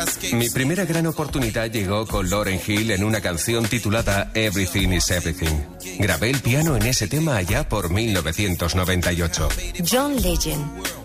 Mi primera gran oportunidad llegó con Lauryn Hill en una canción titulada Everything is Everything. Grabé el piano en ese tema allá por 1998. John Legend.